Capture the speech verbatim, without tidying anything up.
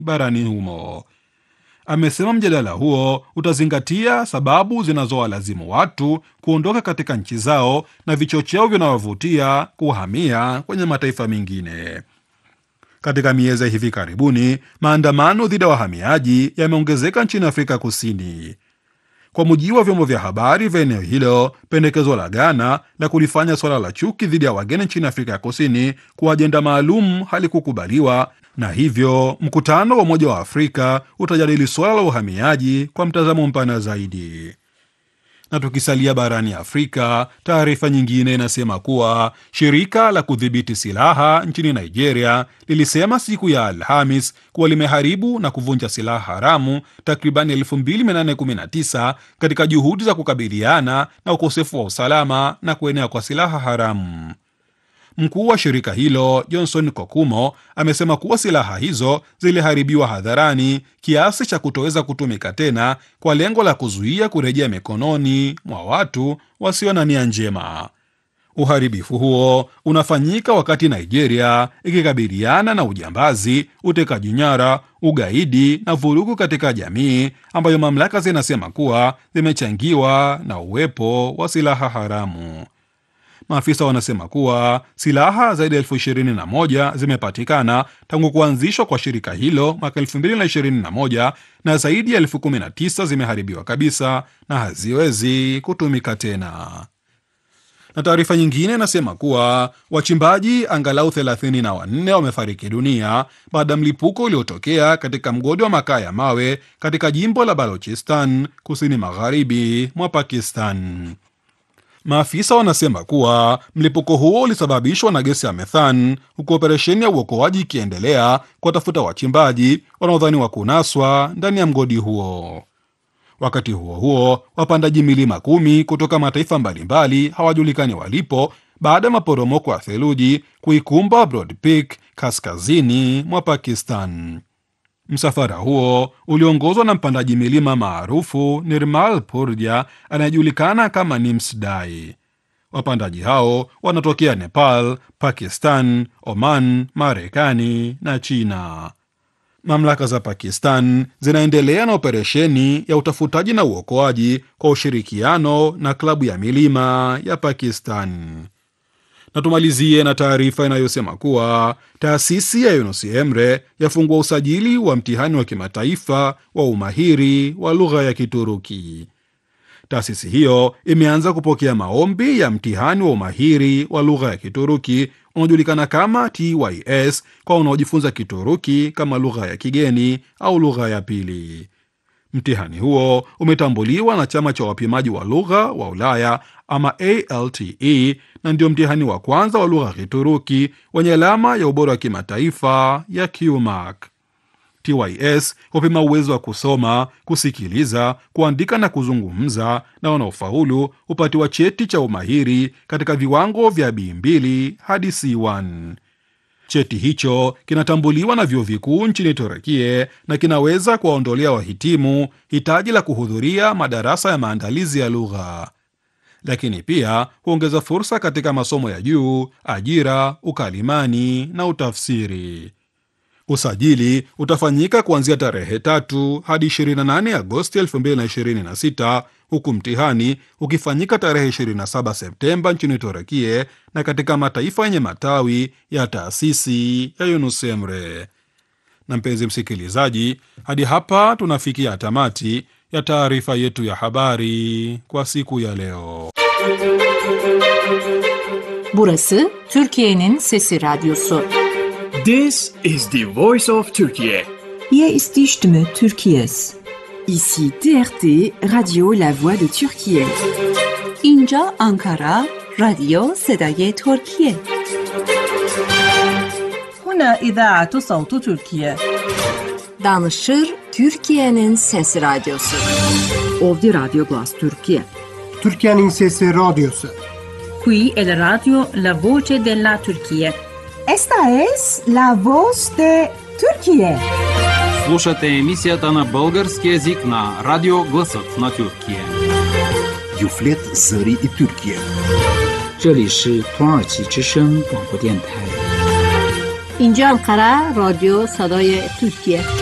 barani humo. Amesema mjadala huo utazingatia sababu zinazowalazimu watu kuondoka katika nchi zao na vichocheo vinavyovutia kuhamia kwenye mataifa mengine. Katika miezi hivi karibuni, maandamano dhidi ya wahamiaji yameongezeka nchini Afrika Kusini. Kwa mujibu wa vyombo vya habari vya eneo hilo, pendekezo la Ghana la kulifanya suala la chuki dhidi ya wageni nchini Afrika Kusini kuwa ajenda maalum halikukubaliwa, na hivyo mkutano wa Umoja wa Afrika utajadili suala la uhamiaji kwa mtazamo mpana zaidi. Na tukisalia barani Afrika, taarifa nyingine inasema kuwa shirika la kudhibiti silaha nchini Nigeria lilisema siku ya Alhamis kuwa limeharibu na kuvunja silaha haramu takriban elfu mbili mia nane kumi na tisa katika juhudi za kukabiliana na ukosefu wa usalama na kuenea kwa silaha haramu. Mkuu wa shirika hilo Johnson Kokumo amesema kuwa silaha hizo ziliharibiwa hadharani kiasi cha kutoweza kutumika tena kwa lengo la kuzuia kurejea mikononi mwa watu wasio na nia njema. Uharibifu huo unafanyika wakati Nigeria ikikabiliana na ujambazi, utekaji nyara, ugaidi na vurugu katika jamii ambayo mamlaka zinasema kuwa zimechangiwa na uwepo wa silaha haramu. Maafisa wanasema kuwa silaha zaidi ya elfu ishirini na moja zimepatikana tangu kuanzishwa kwa shirika hilo mwaka elfu mbili na ishirini na moja na zaidi ya elfu kumi na tisa zimeharibiwa kabisa na haziwezi kutumika tena. Na taarifa nyingine inasema kuwa wachimbaji angalau thelathini na wanne wamefariki dunia baada ya mlipuko uliotokea katika mgodi wa makaa ya mawe katika jimbo la Balochistan, kusini magharibi mwa Pakistan. Maafisa wanasema kuwa mlipuko huo ulisababishwa na gesi ya methan, huku operesheni ya uokoaji ikiendelea kuwatafuta wachimbaji wanaodhaniwa kunaswa ndani ya mgodi huo. Wakati huo huo, wapandaji milima kumi kutoka mataifa mbalimbali hawajulikani walipo baada ya maporomoko ya theluji kuikumba Broad Peak kaskazini mwa Pakistan. Msafara huo uliongozwa na mpandaji milima maarufu Nirmal Purja anayejulikana kama Nimsdai. Wapandaji hao wanatokea Nepal, Pakistan, Oman, Marekani na China. Mamlaka za Pakistan zinaendelea na operesheni ya utafutaji na uokoaji kwa ushirikiano na klabu ya milima ya Pakistan. Na tumalizie na taarifa inayosema kuwa taasisi ya Yunus Emre yafungua usajili wa mtihani wa kimataifa wa umahiri wa lugha ya Kituruki. Taasisi hiyo imeanza kupokea maombi ya mtihani wa umahiri wa lugha ya Kituruki unaojulikana kama T Y S kwa wanaojifunza Kituruki kama lugha ya kigeni au lugha ya pili. Mtihani huo umetambuliwa na chama cha wapimaji wa lugha wa Ulaya ama A L T E na ndio mtihani wa kwanza wa lugha ya Kituruki wenye alama ya ubora wa kimataifa ya Q mark. T Y S hupima uwezo wa kusoma, kusikiliza, kuandika na kuzungumza, na wanaofaulu hupatiwa cheti cha umahiri katika viwango vya B mbili hadi C moja. Cheti hicho kinatambuliwa na vyuo vikuu nchini Turukia na kinaweza kuwaondolea wahitimu hitaji la kuhudhuria madarasa ya maandalizi ya lugha, lakini pia huongeza fursa katika masomo ya juu, ajira, ukalimani na utafsiri. Usajili utafanyika kuanzia tarehe tatu hadi ishirini na nane Agosti elfu mbili na ishirini na sita, huku mtihani ukifanyika tarehe ishirini na saba Septemba nchini Turukia na katika mataifa yenye matawi ya taasisi ya Yunus Emre. Na mpenzi msikilizaji, hadi hapa tunafikia tamati ya taarifa yetu ya habari kwa siku ya leo. Burası Türkiye'nin Sesi Radyosu. This is the voice of Turkey. Hier ist die Stimme Türkiye's. Ici T R T, Radio La Voix de Turquie. اینجا Ankara, Radio صدای ترکیه. هنا إذاعة صوت تركيا. Danışır Türkiye'nin Sesi Radyosu. Ovdje Radio Glas Turkije. Türkiye'nin Sesi Radyosu. Qui è la radio La Voce della Turquia. Esta es la voz de Turquie. Слушате емисията на български език на Радио Гласът на Тюркия. Юфлет Зари и Тюркия. 这里是土耳其之声广播电台. اینجا Ankara, Radio صدای ترکیه.